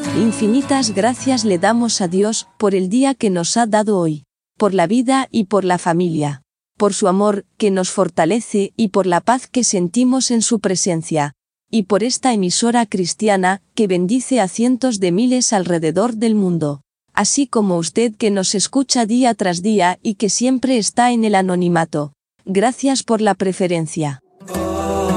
Infinitas gracias le damos a Dios por el día que nos ha dado hoy, por la vida y por la familia, por su amor que nos fortalece y por la paz que sentimos en su presencia, y por esta emisora cristiana que bendice a cientos de miles alrededor del mundo, así como usted que nos escucha día tras día y que siempre está en el anonimato. Gracias por la preferencia.